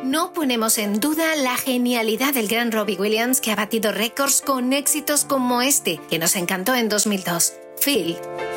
No ponemos en duda la genialidad del gran Robbie Williams, que ha batido récords con éxitos como este, que nos encantó en 2002, Phil.